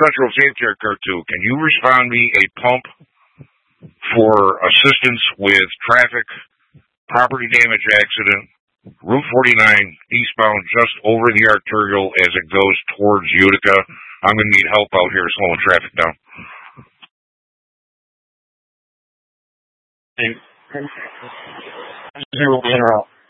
Central Safe Care Car 2. Can you respond me a pump for assistance with traffic, property damage accident, Route 49 eastbound just over the arterial as it goes towards Utica? I'm going to need help out here slowing traffic down. Zero in or out.